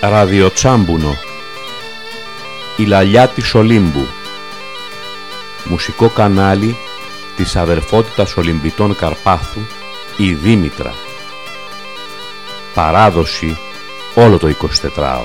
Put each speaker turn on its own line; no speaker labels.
Ραδιοτσάμπουνο. Η Λαλιά της Ολύμπου. Μουσικό κανάλι της Αδερφότητας Ολυμπητών Καρπάθου, η Δήμητρα. Παράδοση όλο το 24ωρο.